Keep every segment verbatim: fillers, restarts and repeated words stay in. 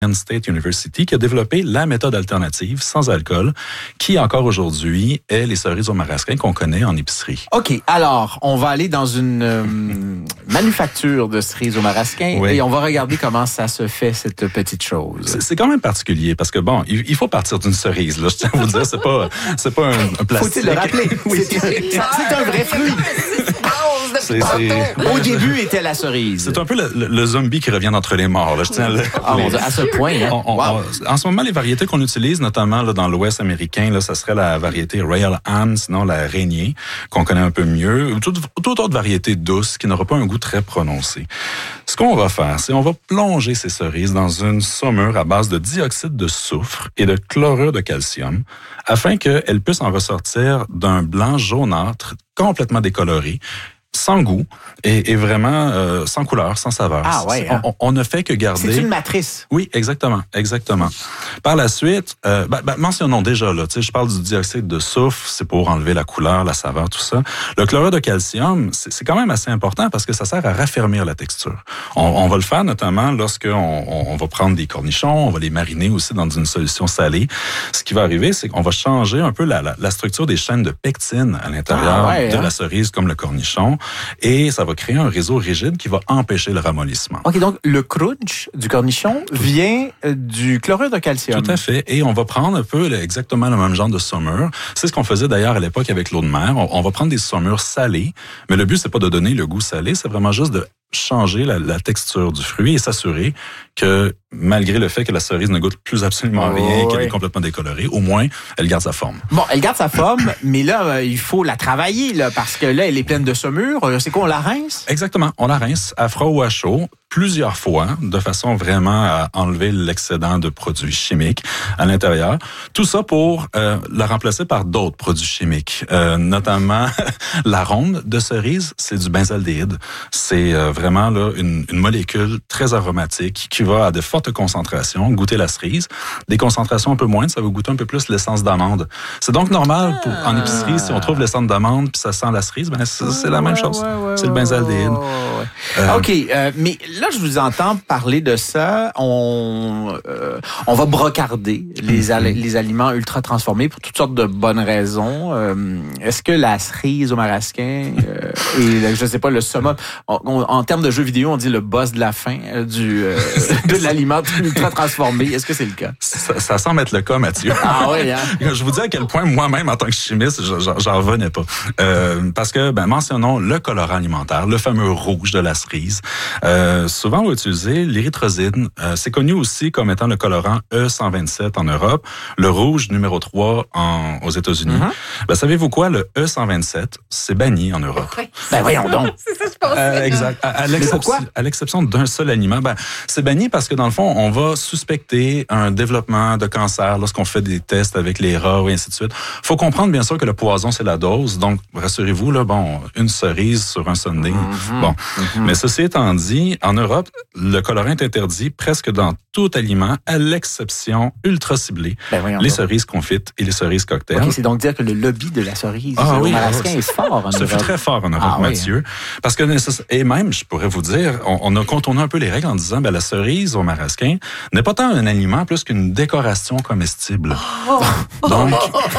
State University qui a développé la méthode alternative sans alcool qui, encore aujourd'hui, est les cerises au marasquin qu'on connaît en épicerie. OK. Alors, on va aller dans une euh, manufacture de cerises au marasquin oui. et on va regarder comment ça se fait, cette petite chose. C'est, c'est quand même particulier parce que, bon, il, il faut partir d'une cerise. Là, je tiens à vous dire, c'est pas, c'est pas un, un plastique. Faut-il le rappeler? Oui. C'est, c'est un vrai fruit. C'est, c'est... Au début était la cerise. C'est un peu le, le, le zombie qui revient d'entre les morts. Là. Je tiens à, le... ah, les... à ce point. Hein? On, on, wow. on, en ce moment, les variétés qu'on utilise, notamment là, dans l'Ouest américain, là, ça serait la variété Royal Anne, sinon la Rainier, qu'on connaît un peu mieux, ou toute, toute autre variété douce qui n'aura pas un goût très prononcé. Ce qu'on va faire, c'est on va plonger ces cerises dans une saumure à base de dioxyde de soufre et de chlorure de calcium afin qu'elles puissent en ressortir d'un blanc jaunâtre complètement décoloré, sans goût et, et vraiment euh, sans couleur, sans saveur. Ah ouais. Hein? On, on ne fait que garder. C'est une matrice. Oui, exactement, exactement. Par la suite, euh, ben, ben, mentionnons déjà là, tu sais, je parle du dioxyde de soufre, c'est pour enlever la couleur, la saveur, tout ça. Le chlorure de calcium, c'est, c'est quand même assez important parce que ça sert à raffermir la texture. On, on va le faire notamment lorsque on, on, on va prendre des cornichons, on va les mariner aussi dans une solution salée. Ce qui va arriver, c'est qu'on va changer un peu la, la, la structure des chaînes de pectine à l'intérieur ah ouais, de hein? la cerise, comme le cornichon. Et ça va créer un réseau rigide qui va empêcher le ramollissement. OK, donc le crunch du cornichon vient du chlorure de calcium. Tout à fait. Et on va prendre un peu exactement le même genre de saumure. C'est ce qu'on faisait d'ailleurs à l'époque avec l'eau de mer. On, on va prendre des saumures salées, mais le but, c'est pas de donner le goût salé, c'est vraiment juste de changer la, la texture du fruit et s'assurer que, malgré le fait que la cerise ne goûte plus absolument oh, rien, qu'elle oui. est complètement décolorée, au moins, elle garde sa forme. Bon, elle garde sa forme, mais là, euh, il faut la travailler, là, parce que là, elle est pleine de saumure. C'est quoi, on la rince? Exactement. On la rince à froid ou à chaud, plusieurs fois, de façon vraiment à enlever l'excédent de produits chimiques à l'intérieur. Tout ça pour euh, la remplacer par d'autres produits chimiques, euh, notamment l'arôme de cerise, c'est du benzaldéhyde. C'est euh, vraiment là une, une molécule très aromatique qui va à de fortes concentrations goûter la cerise. Des concentrations un peu moindres, ça va goûter un peu plus l'essence d'amande. C'est donc normal pour, en épicerie, si on trouve l'essence d'amande puis ça sent la cerise, ben c'est, c'est la même chose. Ouais, ouais, c'est le benzaldéhyde. Ouais, ouais. Euh, OK, euh, mais là, je vous entends parler de ça. On, euh, on va brocarder les, mm-hmm. al- les aliments ultra transformés pour toutes sortes de bonnes raisons. Euh, est-ce que la cerise au marasquin euh, et, je sais pas, le summum, on, on, en termes de jeux vidéo, on dit le boss de la fin euh, du, euh, de l'aliment ultra transformé. Est-ce que c'est le cas? Ça, ça semble être le cas, Mathieu. Ah oui, hein? Je vous dis à quel point moi-même, en tant que chimiste, j'en, j'en revenais pas. Euh, parce que, ben, mentionnons le colorant alimentaire, le fameux rouge de la cerise. Euh, souvent, on va utiliser l'érythrosine. Euh, c'est connu aussi comme étant le colorant E cent vingt-sept en Europe, le rouge numéro trois en, aux États-Unis. Mm-hmm. Ben, savez-vous quoi? Le E cent vingt-sept, c'est banni en Europe. Oui. Ben voyons donc. C'est ça, je pense. Euh, exact. À, à, l'exception, à l'exception d'un seul aliment, ben, c'est banni parce que dans le fond, on va suspecter un développement de cancer lorsqu'on fait des tests avec les rats et ainsi de suite. Faut comprendre bien sûr que le poison, c'est la dose. Donc, rassurez-vous, là, bon, une cerise sur un sundae. Mm-hmm. Bon. Mm-hmm. Mais ceci étant dit, en Europe, le colorant est interdit presque dans tout aliment, à l'exception ultra ciblée, ben les donc. cerises confites et les cerises cocktails. Okay, c'est donc dire que le lobby de la cerise ah, au oui, marasquin est fort en Europe. Ça fait très fort en Europe, ah, Mathieu. Oui. Parce que, et même, je pourrais vous dire, on, on a contourné un peu les règles en disant, ben, la cerise au marasquin n'est pas tant un aliment plus qu'une décoration comestible. Oh. Donc,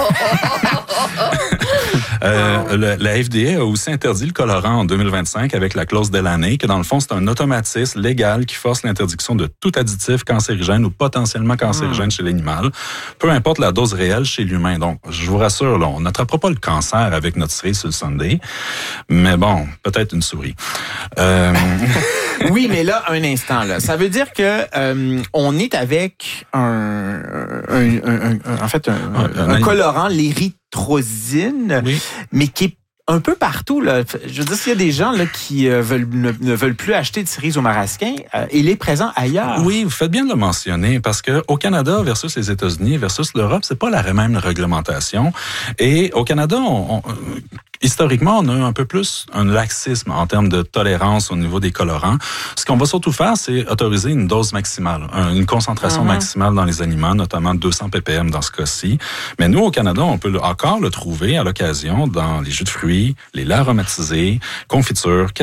euh, le, la F D A a aussi interdit le colorant en deux mille vingt-cinq avec la clause Delaney, que dans le fond, c'est un automatisme légal qui force l'interdiction de tout additif cancérigène ou potentiellement cancérigène mmh. chez l'animal, peu importe la dose réelle chez l'humain. Donc, je vous rassure, là, on n'attrapera pas le cancer avec notre cerise sur le sundae, mais bon, peut-être une souris. Euh... Oui, mais là, un instant, là, ça veut dire que euh, on est avec un, un, un, un en fait, un, un, un, un colorant, l'érythrosine, oui. mais qui est un peu partout, là. Je veux dire, s'il y a des gens là, qui euh, veulent, ne, ne veulent plus acheter de cerise au marasquin, euh, il est présent ailleurs. Oui, vous faites bien de le mentionner, parce que au Canada versus les États-Unis versus l'Europe, c'est pas la même réglementation. Et au Canada, on, on, historiquement, on a un peu plus un laxisme en termes de tolérance au niveau des colorants. Ce qu'on va surtout faire, c'est autoriser une dose maximale, une concentration mm-hmm. maximale dans les aliments, notamment deux cents ppm dans ce cas-ci. Mais nous, au Canada, on peut encore le trouver à l'occasion dans les jus de fruits, les laits aromatisés, confitures, ketchup,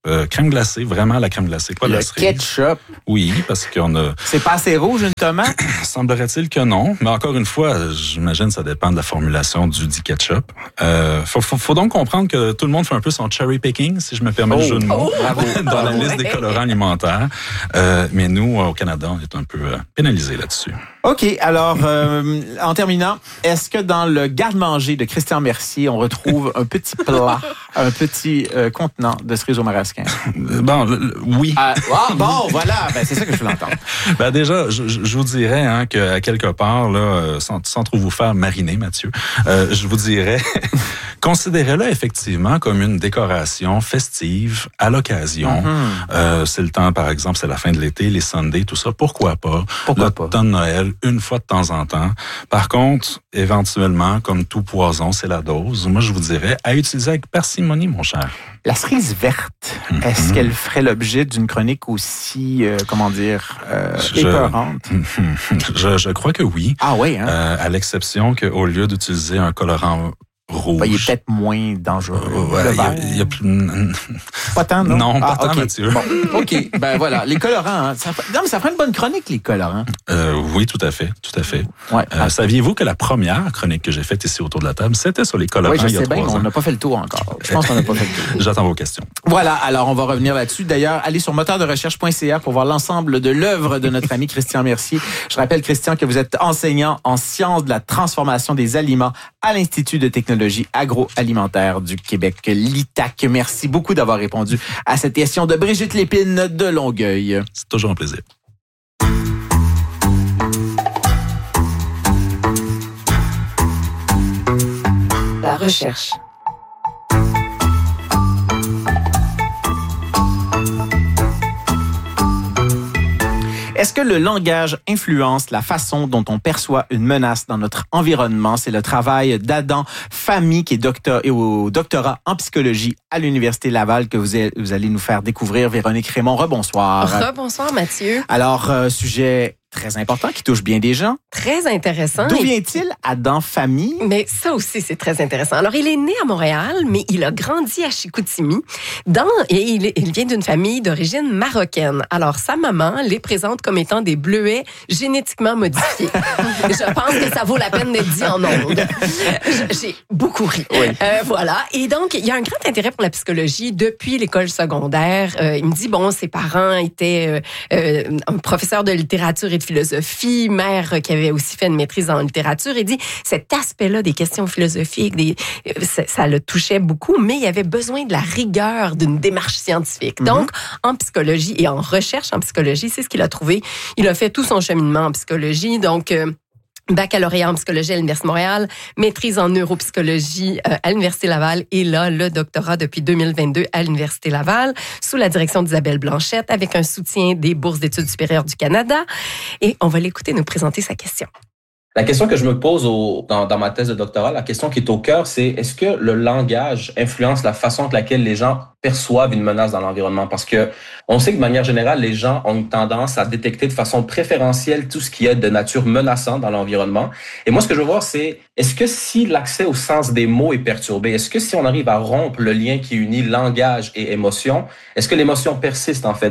Euh, crème glacée, vraiment la crème glacée, pas le la cerise. ketchup. Oui, parce qu'on a... C'est pas assez rouge, une tomate? Semblerait-il que non. Mais encore une fois, j'imagine que ça dépend de la formulation du dit ketchup. Euh, faut, faut, faut donc comprendre que tout le monde fait un peu son cherry picking, si je me permets Oh, le jeu de mots, oh, dans la oh, liste des colorants alimentaires. Euh, mais nous, au Canada, on est un peu euh, pénalisés là-dessus. OK. Alors, euh, en terminant, est-ce que dans le garde-manger de Christian Mercier, on retrouve un petit plat, un petit euh, contenant de cerises au marasquin? Bon, le, le, oui. Ah, ah, bon, voilà. Ben, c'est ça que je veux l'entendre. Ben déjà, je, je vous dirais hein, qu'à quelque part, là, sans, sans trop vous faire mariner, Mathieu, euh, je vous dirais, considérez-le effectivement comme une décoration festive à l'occasion. Mm-hmm. Euh, c'est le temps, par exemple, c'est la fin de l'été, les Sundays, tout ça. Pourquoi pas? Pourquoi le pas? temps de Noël, une fois de temps en temps. Par contre, éventuellement, comme tout poison, c'est la dose. Moi, je vous dirais à utiliser avec parcimonie, mon cher. La cerise verte, mm-hmm. est-ce qu'elle ferait l'objet d'une chronique aussi, euh, comment dire, euh, je, épeurante? Je, je crois que oui. Ah oui, hein? Euh, à l'exception qu'au lieu d'utiliser un colorant rouge. Ben, il est peut-être moins dangereux. Ouais, il y a, il y a plus... Pas tant, non? Non, pas ah, tant, okay. Mathieu. Bon, OK, ben voilà, les colorants. Hein, ça, non, mais ça ferait une bonne chronique, les colorants. Euh, oui, tout à fait, tout à fait. Ouais, euh, saviez-vous que la première chronique que j'ai faite ici autour de la table, c'était sur les colorants oui, je il y a sais trois bien, ans. on n'a pas fait le tour encore. Je pense qu'on n'a pas fait le tour. J'attends vos questions. Voilà, alors on va revenir là-dessus. D'ailleurs, allez sur moteur de recherche point c a pour voir l'ensemble de l'œuvre de notre ami Christian Mercier. Je rappelle, Christian, que vous êtes enseignant en sciences de la transformation des aliments à l'Institut de technologie agroalimentaire du Québec, l'I T A C. Merci beaucoup d'avoir répondu à cette question de Brigitte Lépine de Longueuil. C'est toujours un plaisir. La recherche. Est-ce que le langage influence la façon dont on perçoit une menace dans notre environnement? C'est le travail d'Adam Fahmy, qui est docteur et au doctorat en psychologie à l'Université Laval, que vous, vous allez nous faire découvrir. Véronique Raymond, rebonsoir. Rebonsoir, Mathieu. Alors, euh, sujet très important qui touche bien des gens. Très intéressant. D'où vient-il, Adam Fahmy? Mais ça aussi, c'est très intéressant. Alors, il est né à Montréal, mais il a grandi à Chicoutimi. Dans, et il, il vient d'une famille d'origine marocaine. Alors, sa maman les présente comme étant des bleuets génétiquement modifiés. Je pense que ça vaut la peine d'être dit en ondes. J'ai beaucoup ri. Oui. Euh, voilà. Et donc, il y a un grand intérêt pour la psychologie depuis l'école secondaire. Euh, il me dit, bon, ses parents étaient euh, euh, un professeur de littérature et de philosophie, mère qui avait aussi fait une maîtrise en littérature, et dit cet aspect-là des questions philosophiques, des, ça, ça le touchait beaucoup, mais il y avait besoin de la rigueur d'une démarche scientifique. Mm-hmm. Donc, en psychologie et en recherche en psychologie, c'est ce qu'il a trouvé. Il a fait tout son cheminement en psychologie, donc... Euh, baccalauréat en psychologie à l'Université de Montréal, maîtrise en neuropsychologie euh, à l'Université Laval et là, le doctorat depuis deux mille vingt-deux à l'Université Laval, sous la direction d'Isabelle Blanchette, avec un soutien des bourses d'études supérieures du Canada. Et on va l'écouter nous présenter sa question. La question que je me pose au, dans, dans ma thèse de doctorat, la question qui est au cœur, c'est est-ce que le langage influence la façon avec laquelle les gens perçoivent une menace dans l'environnement? Parce que on sait que de manière générale, les gens ont une tendance à détecter de façon préférentielle tout ce qui est de nature menaçante dans l'environnement. Et moi, ce que je veux voir, c'est est-ce que si l'accès au sens des mots est perturbé, est-ce que si on arrive à rompre le lien qui unit langage et émotion, est-ce que l'émotion persiste en fait?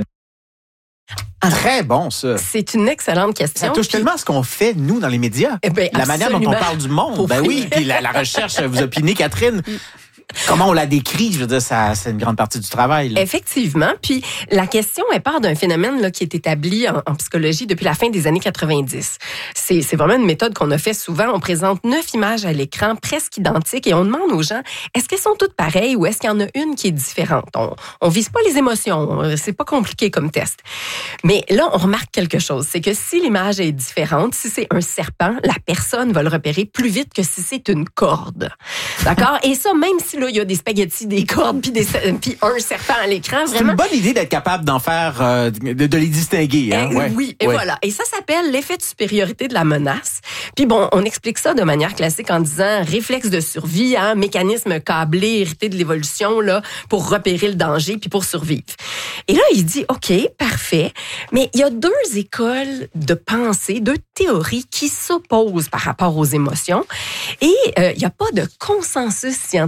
Alors, très bon, ça. C'est une excellente question. Ça touche puis... tellement à ce qu'on fait, nous, dans les médias. Eh ben, la manière dont on parle du monde. Pour Ben vrai. oui, puis la, la recherche, vous opinez, Catherine. Comment on la décrit, je veux dire, ça, c'est une grande partie du travail. Là. Effectivement. Puis la question, elle part d'un phénomène là, qui est établi en, en psychologie depuis la fin des années quatre-vingt-dix. C'est, c'est vraiment une méthode qu'on a fait souvent. On présente neuf images à l'écran, presque identiques, et on demande aux gens, est-ce qu'elles sont toutes pareilles ou est-ce qu'il y en a une qui est différente? On, on vise pas les émotions. C'est pas compliqué comme test. Mais là, on remarque quelque chose. C'est que si l'image est différente, si c'est un serpent, la personne va le repérer plus vite que si c'est une corde. D'accord? Et ça, même si là, il y a des spaghettis, des cordes, puis, des, puis un serpent à l'écran. C'est vraiment... une bonne idée d'être capable d'en faire, euh, de, de les distinguer. Hein? Et, ouais. Oui, et ouais. voilà. Et ça s'appelle l'effet de supériorité de la menace. Puis bon, on explique ça de manière classique en disant réflexe de survie, hein, mécanisme câblé, hérité de l'évolution là, pour repérer le danger puis pour survivre. Et là, il dit, OK, parfait, mais il y a deux écoles de pensée, deux théories qui s'opposent par rapport aux émotions. Et euh, il n'y a pas de consensus scientifique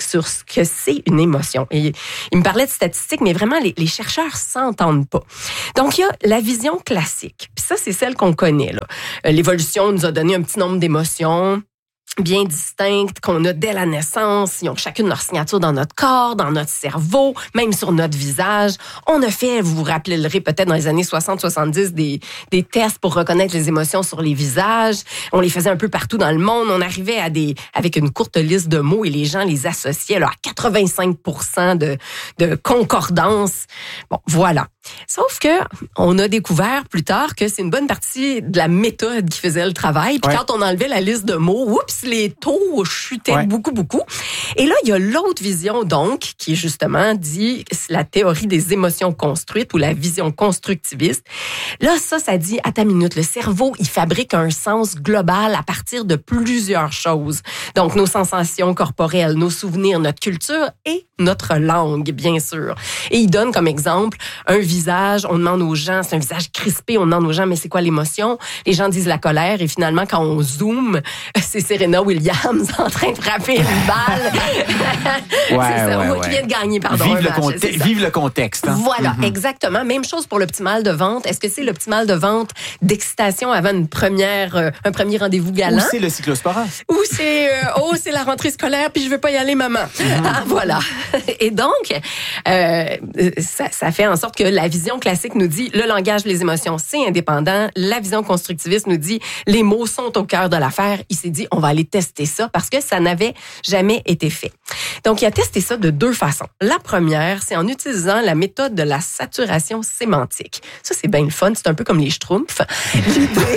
sur ce que c'est une émotion. Et il me parlait de statistiques, mais vraiment, les, les chercheurs s'entendent pas. Donc, il y a la vision classique. Puis ça, c'est celle qu'on connaît, là. L'évolution nous a donné un petit nombre d'émotions bien distinctes qu'on a dès la naissance. Ils ont chacune leur signature dans notre corps, dans notre cerveau, même sur notre visage. On a fait, vous vous rappellerez peut-être dans les années soixante soixante-dix, des, des tests pour reconnaître les émotions sur les visages. On les faisait un peu partout dans le monde. On arrivait à des, avec une courte liste de mots et les gens les associaient là, à quatre-vingt-cinq pour cent de, de concordance. Bon, voilà. Sauf que on a découvert plus tard que c'est une bonne partie de la méthode qui faisait le travail. Puis ouais. quand on enlevait la liste de mots, oups, les taux chutaient ouais. beaucoup, beaucoup. Et là, il y a l'autre vision, donc, qui justement dit la théorie des émotions construites ou la vision constructiviste. Là, ça, ça dit, à ta minute, le cerveau, il fabrique un sens global à partir de plusieurs choses. Donc, nos sensations corporelles, nos souvenirs, notre culture et notre langue, bien sûr. Et il donne comme exemple un visage, on demande aux gens, c'est un visage crispé, on demande aux gens, mais c'est quoi l'émotion? Les gens disent la colère et finalement, quand on zoome, c'est Serena Williams en train de frapper une balle. ouais, c'est ça, ouais, moi ouais. qui viens de gagner, pardon. Vive, le, match, conte- vive le contexte. Hein? Voilà, mm-hmm. exactement. Même chose pour l'optimal de vente. Est-ce que c'est l'optimal de vente d'excitation avant une première, euh, un premier rendez-vous galant? Ou c'est le cyclosporin? Ou c'est, euh, oh, c'est la rentrée scolaire puis je veux pas y aller, maman. Mm-hmm. Ah, voilà. Et donc, euh, ça, ça fait en sorte que la vision classique nous dit le langage, les émotions, c'est indépendant. La vision constructiviste nous dit les mots sont au cœur de l'affaire. Il s'est dit, on va aller tester ça parce que ça n'avait jamais été fait. Donc, il a testé ça de deux façons. La première, c'est en utilisant la méthode de la saturation sémantique. Ça, c'est bien le fun. C'est un peu comme les schtroumpfs. L'idée,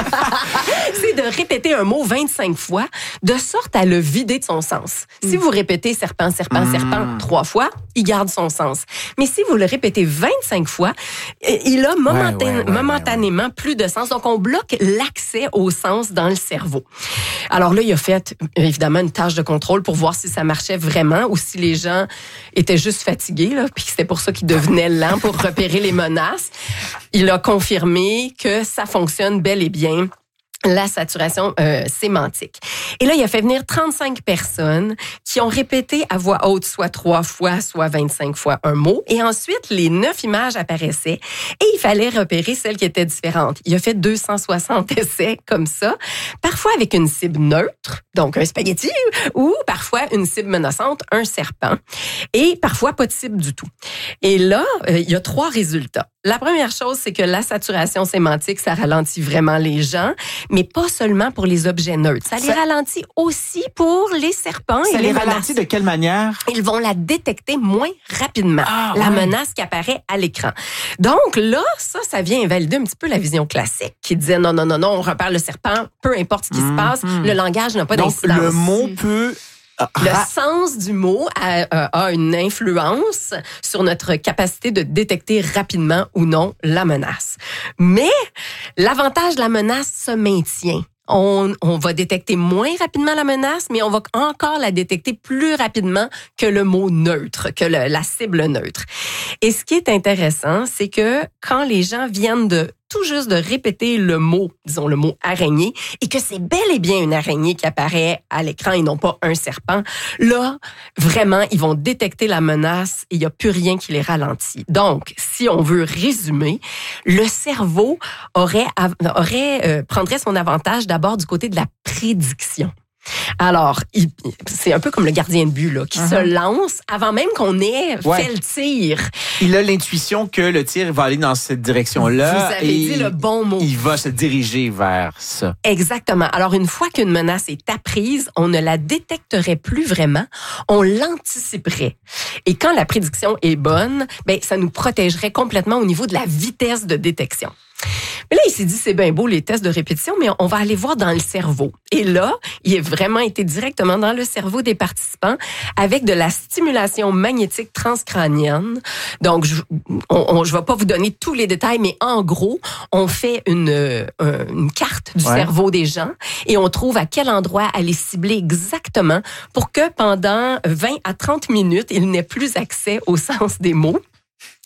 c'est de répéter un mot vingt-cinq fois de sorte à le vider de son sens. Si vous répétez serpent, serpent, serpent trois fois, il garde son sens. Mais si vous le répétez vingt-cinq fois, il a momentané- ouais, ouais, ouais, momentanément ouais, ouais. plus de sens. Donc, on bloque l'accès au sens dans le cerveau. Alors là, il a fait évidemment une tâche de contrôle pour voir si ça marchait vraiment ou si les gens étaient juste fatigués, là, puis c'était pour ça qu'ils devenaient lents pour repérer les menaces. Il a confirmé que ça fonctionne bel et bien. La saturation euh, sémantique. Et là, il a fait venir trente-cinq personnes qui ont répété à voix haute soit trois fois, soit vingt-cinq fois un mot. Et ensuite, les neuf images apparaissaient et il fallait repérer celles qui étaient différentes. Il a fait deux cent soixante essais comme ça, parfois avec une cible neutre, donc un spaghetti, ou parfois une cible menaçante, un serpent, et parfois pas de cible du tout. Et là, euh, il y a trois résultats. La première chose, c'est que la saturation sémantique, ça ralentit vraiment les gens, mais pas seulement pour les objets neutres. Ça, ça les ralentit aussi pour les serpents ça et les, les menaces. ralentit de quelle manière? Ils vont la détecter moins rapidement, ah, la ouais. menace qui apparaît à l'écran. Donc là, ça, ça vient invalider un petit peu la vision classique qui disait non, non, non, non, on repère le serpent, peu importe ce qui mmh, se passe, mmh. le langage n'a pas Donc, d'incidence. le mot peut... Le sens du mot a, a une influence sur notre capacité de détecter rapidement ou non la menace. Mais l'avantage de la menace se maintient. On, on va détecter moins rapidement la menace, mais on va encore la détecter plus rapidement que le mot neutre, que le, la cible neutre. Et ce qui est intéressant, c'est que quand les gens viennent de tout juste de répéter le mot, disons le mot araignée, et que c'est bel et bien une araignée qui apparaît à l'écran et non pas un serpent, là, vraiment, ils vont détecter la menace et il n'y a plus rien qui les ralentit. Donc, si on veut résumer, le cerveau aurait, aurait euh, prendrait son avantage d'abord du côté de la prédiction. Alors, il, c'est un peu comme le gardien de but là, qui uh-huh. se lance avant même qu'on ait ouais. fait le tir. Il a l'intuition que le tir va aller dans cette direction-là. Vous avez et dit le bon mot. Il va se diriger vers ça. Exactement. Alors, une fois qu'une menace est apprise, on ne la détecterait plus vraiment, on l'anticiperait. Et quand la prédiction est bonne, ben ça nous protégerait complètement au niveau de la vitesse de détection. Mais là, il s'est dit, c'est bien beau les tests de répétition, mais on va aller voir dans le cerveau. Et là, il a vraiment été directement dans le cerveau des participants avec de la stimulation magnétique transcrânienne. Donc, je ne vais pas vous donner tous les détails, mais en gros, on fait une, euh, une carte du ouais. cerveau des gens et on trouve à quel endroit aller cibler exactement pour que pendant vingt à trente minutes, ils n'aient plus accès au sens des mots.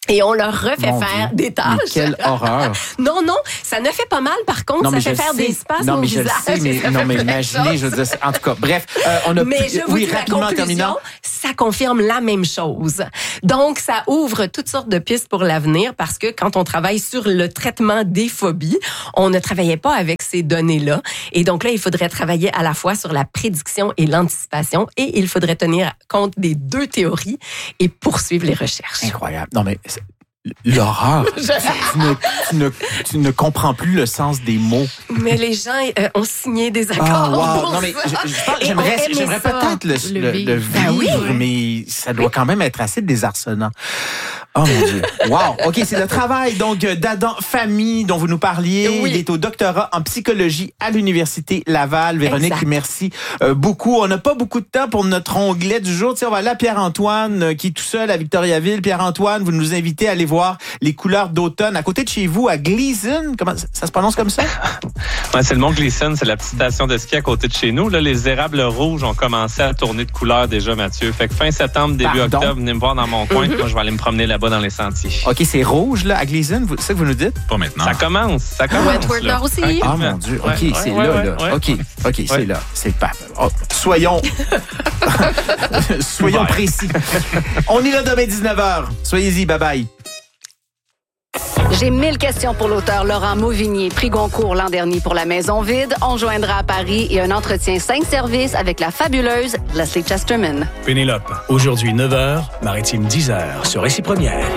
Et on leur refait Mon faire Dieu. des tâches. Mais quelle horreur. Non, non, ça ne fait pas mal. Par contre, Non, ça mais fait je faire sais. des spasmes Non, au mais je le visage. sais, mais, Ça non, fait mais plein de imaginez, choses. je veux dire, en tout cas, bref, euh, on a Mais plus, je vous oui, dis la rapidement en conclusion, terminant. ça confirme la même chose. Donc, ça ouvre toutes sortes de pistes pour l'avenir parce que quand on travaille sur le traitement des phobies, on ne travaillait pas avec ces données-là. Et donc là, il faudrait travailler à la fois sur la prédiction et l'anticipation et il faudrait tenir compte des deux théories et poursuivre les recherches. Incroyable. Non, mais c'est- l'horreur. tu, ne, tu, ne, tu ne comprends plus le sens des mots. Mais les gens euh, ont signé des accords. Ah, wow. pour Non, mais ça. je, je pense- Et j'aimerais, on aimait j'aimerais ça. peut-être le, le, le vivre, Ben oui. mais ça doit quand même être assez désarçonnant. Oh mon Dieu. Wow. OK, c'est le travail donc d'Adam Famille dont vous nous parliez. Oui. Il est au doctorat en psychologie à l'Université Laval. Véronique, Exact. merci euh, beaucoup. On n'a pas beaucoup de temps pour notre onglet du jour. Tu sais, on va aller à Pierre-Antoine euh, qui est tout seul à Victoriaville. Pierre-Antoine, vous nous invitez à aller voir les couleurs d'automne à côté de chez vous à Gleason. Comment ça se prononce comme ça? Ouais, c'est le mont Gleason, c'est la petite station de ski à côté de chez nous. Là, les érables rouges ont commencé à tourner de couleur déjà, Mathieu. Fait que fin septembre, début Pardon? octobre, venez me voir dans mon coin. Mm-hmm. Moi, je vais aller me promener là-bas dans les sentiers. OK, c'est rouge là à Gleason, vous- c'est ça que vous nous dites? Pas maintenant. Ça commence, ça commence. Wentworth là. Nord aussi. Tranquillement. Ah mon Dieu, OK, Ouais, c'est ouais, là, ouais, là. ouais. OK, OK, c'est Ouais. là. C'est pas. Oh, soyons. Soyons Ouais. précis. On est là demain dix-neuf heures. Soyez-y, bye bye. J'ai mille questions pour l'auteur Laurent Mauvignier, prix Goncourt l'an dernier pour La Maison vide. On joindra à Paris et un entretien cinq services avec la fabuleuse Leslie Chesterman. Pénélope, aujourd'hui neuf heures, Maritime dix heures, sur Récit Première.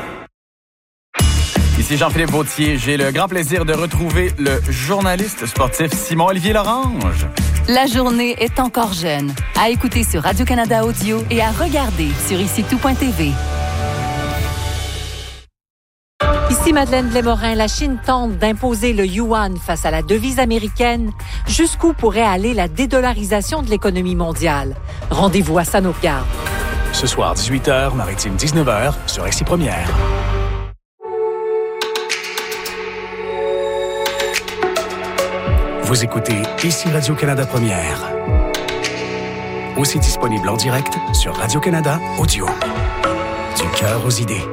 Ici Jean-Philippe Vautier. J'ai le grand plaisir de retrouver le journaliste sportif Simon-Olivier Lorange. La journée est encore jeune. À écouter sur Radio-Canada Audio et à regarder sur ici tout point t v. Ici Madeleine Blais-Morin, la Chine tente d'imposer le yuan face à la devise américaine. Jusqu'où pourrait aller la dédollarisation de l'économie mondiale? Rendez-vous à ça nous regarde. Ce soir, dix-huit heures, Maritime dix-neuf heures, sur Récit Première. Vous écoutez Ici Radio-Canada Première. Aussi disponible en direct sur Radio-Canada Audio. Du cœur aux idées.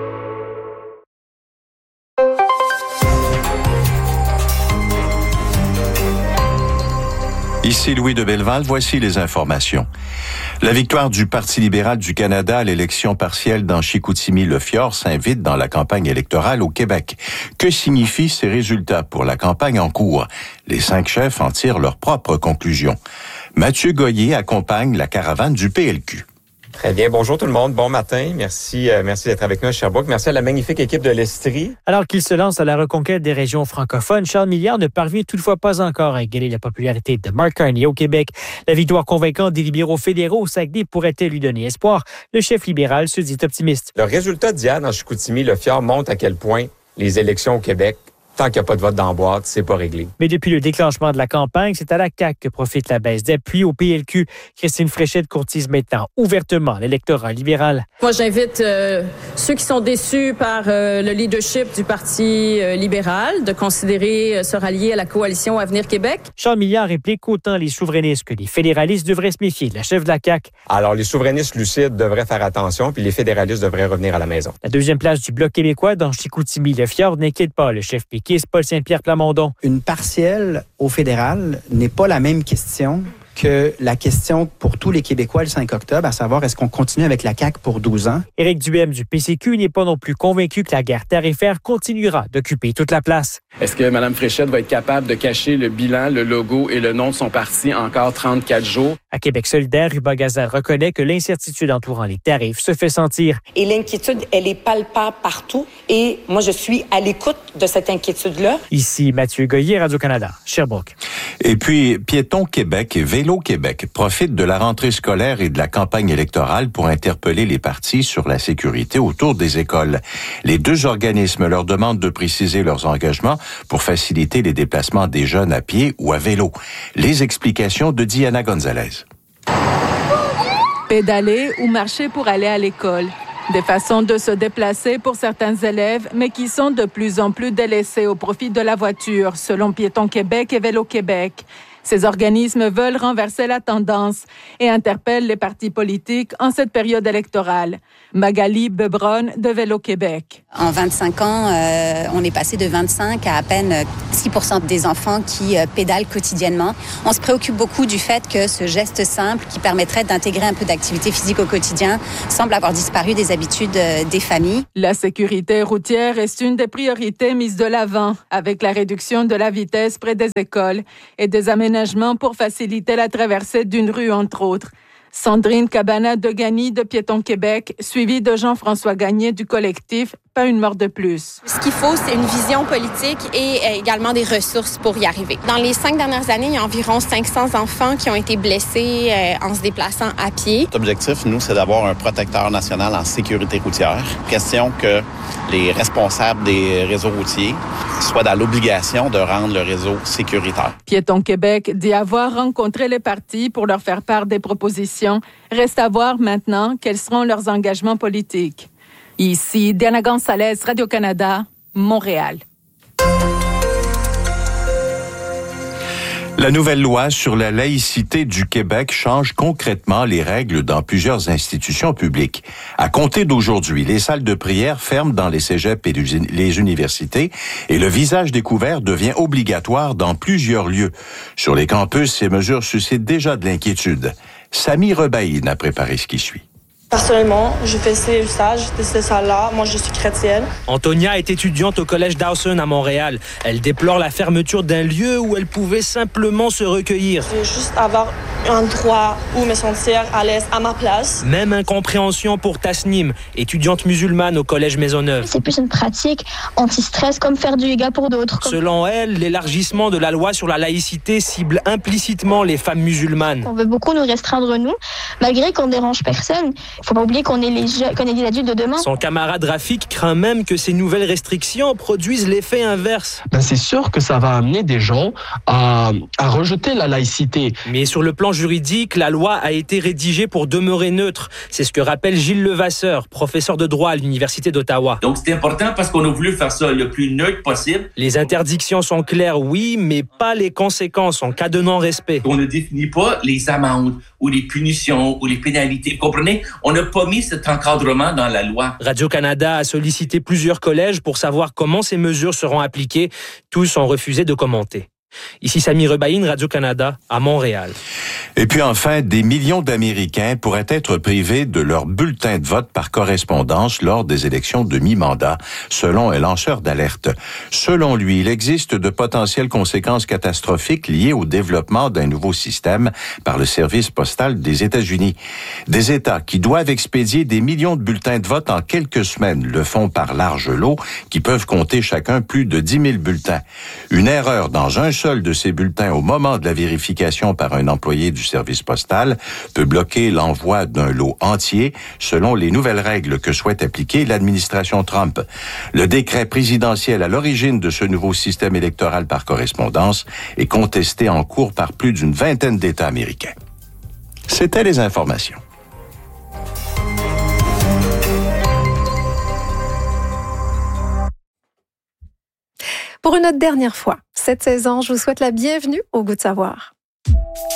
Ici Louis de Belleval, voici les informations. La victoire du Parti libéral du Canada à l'élection partielle dans Chicoutimi-Le-Fjord s'invite dans la campagne électorale au Québec. Que signifient ces résultats pour la campagne en cours? Les cinq chefs en tirent leurs propres conclusions. Mathieu Goyer accompagne la caravane du P L Q. Très bien. Bonjour tout le monde. Bon matin. Merci, euh, merci d'être avec nous à Sherbrooke. Merci à la magnifique équipe de l'Estrie. Alors qu'il se lance à la reconquête des régions francophones, Charles Milliard ne parvient toutefois pas encore à égaler la popularité de Mark Carney au Québec. La victoire convaincante des libéraux fédéraux au Saguenay pourrait-elle lui donner espoir? Le chef libéral se dit optimiste. Le résultat d'hier dans Chicoutimi-Le-Fjord montre à quel point les élections au Québec, tant qu'il n'y a pas de vote dans la boîte, c'est pas réglé. Mais depuis le déclenchement de la campagne, c'est à la C A Q que profite la baisse d'appui au P L Q. Christine Fréchette courtise maintenant ouvertement l'électorat libéral. Moi, j'invite euh, ceux qui sont déçus par euh, le leadership du Parti euh, libéral de considérer euh, se rallier à la coalition Avenir Québec. Charles Milliard réplique qu'autant les souverainistes que les fédéralistes devraient se méfier de la chef de la C A Q. Alors, les souverainistes lucides devraient faire attention, puis les fédéralistes devraient revenir à la maison. La deuxième place du Bloc québécois dans Chicoutimi-Le-Fjord n'inquiète pas le chef péquiste Paul Saint-Pierre Plamondon. Une partielle au fédéral n'est pas la même question que la question pour tous les Québécois le cinq octobre, à savoir est-ce qu'on continue avec la C A Q pour douze ans? Éric Duhem du P C Q n'est pas non plus convaincu que la guerre tarifaire continuera d'occuper toute la place. Est-ce que Mme Fréchette va être capable de cacher le bilan, le logo et le nom de son parti encore trente-quatre jours? À Québec solidaire, Hubert Gazal reconnaît que l'incertitude entourant les tarifs se fait sentir. Et l'inquiétude, elle est palpable partout. Et moi, je suis à l'écoute de cette inquiétude-là. Ici Mathieu Goyer, Radio-Canada, Sherbrooke. Et puis, Piétons Québec et Vélo Québec profitent de la rentrée scolaire et de la campagne électorale pour interpeller les partis sur la sécurité autour des écoles. Les deux organismes leur demandent de préciser leurs engagements pour faciliter les déplacements des jeunes à pied ou à vélo. Les explications de Diana Gonzalez. Pédaler ou marcher pour aller à l'école. Des façons de se déplacer pour certains élèves, mais qui sont de plus en plus délaissées au profit de la voiture, selon Piétons Québec et Vélo Québec. Ces organismes veulent renverser la tendance et interpellent les partis politiques en cette période électorale. Magali Bebron de Vélo-Québec. En vingt-cinq ans, euh, on est passé de vingt-cinq à à peine six pour cent des enfants qui euh, pédalent quotidiennement. On se préoccupe beaucoup du fait que ce geste simple qui permettrait d'intégrer un peu d'activité physique au quotidien semble avoir disparu des habitudes euh, des familles. La sécurité routière est une des priorités mises de l'avant avec la réduction de la vitesse près des écoles et des aménagements pour faciliter la traversée d'une rue, entre autres. Sandrine Cabana-Degani de Piéton Québec, suivie de Jean-François Gagné du collectif Pas une mort de plus. Ce qu'il faut, c'est une vision politique et également des ressources pour y arriver. Dans les cinq dernières années, il y a environ cinq cents enfants qui ont été blessés en se déplaçant à pied. L'objectif, nous, c'est d'avoir un protecteur national en sécurité routière. Question que les responsables des réseaux routiers soient dans l'obligation de rendre le réseau sécuritaire. Piéton Québec dit avoir rencontré les partis pour leur faire part des propositions. Reste à voir maintenant quels seront leurs engagements politiques. Ici, Diana Gonzalez, Radio-Canada, Montréal. La nouvelle loi sur la laïcité du Québec change concrètement les règles dans plusieurs institutions publiques. À compter d'aujourd'hui, les salles de prière ferment dans les cégeps et les universités et le visage découvert devient obligatoire dans plusieurs lieux. Sur les campus, ces mesures suscitent déjà de l'inquiétude. Samy Rebaïne a préparé ce qui suit. Personnellement, je fais ces usages de ces salles-là. Moi, je suis chrétienne. Antonia est étudiante au collège Dawson à Montréal. Elle déplore la fermeture d'un lieu où elle pouvait simplement se recueillir. Je veux juste avoir un endroit où me sentir à l'aise à ma place. Même incompréhension pour Tasnim, étudiante musulmane au collège Maisonneuve. C'est plus une pratique anti-stress comme faire du yoga pour d'autres. Selon elle, l'élargissement de la loi sur la laïcité cible implicitement les femmes musulmanes. On veut beaucoup nous restreindre, nous, malgré qu'on dérange personne. Faut pas oublier qu'on est les jeunes, qu'on est des adultes de demain. Son camarade Rafik craint même que ces nouvelles restrictions produisent l'effet inverse. Ben c'est sûr que ça va amener des gens à, à rejeter la laïcité. Mais sur le plan juridique, la loi a été rédigée pour demeurer neutre. C'est ce que rappelle Gilles Levasseur, professeur de droit à l'Université d'Ottawa. Donc c'est important parce qu'on a voulu faire ça le plus neutre possible. Les interdictions sont claires, oui, mais pas les conséquences en cas de non-respect. On ne définit pas les amendes ou les punitions ou les pénalités. Vous comprenez? On n'a pas mis cet encadrement dans la loi. Radio-Canada a sollicité plusieurs collèges pour savoir comment ces mesures seront appliquées. Tous ont refusé de commenter. Ici Samy Rebaïne, Radio-Canada, à Montréal. Et puis enfin, des millions d'Américains pourraient être privés de leur bulletin de vote par correspondance lors des élections de mi-mandat, selon un lanceur d'alerte. Selon lui, il existe de potentielles conséquences catastrophiques liées au développement d'un nouveau système par le service postal des États-Unis. Des États qui doivent expédier des millions de bulletins de vote en quelques semaines le font par large lot, qui peuvent compter chacun plus de dix mille bulletins. Une erreur dans un seul de ces bulletins au moment de la vérification par un employé du service postal peut bloquer l'envoi d'un lot entier selon les nouvelles règles que souhaite appliquer l'administration Trump. Le décret présidentiel à l'origine de ce nouveau système électoral par correspondance est contesté en cours par plus d'une vingtaine d'États américains. C'était les informations. Pour une autre dernière fois, cette saison, je vous souhaite la bienvenue au Goût de savoir.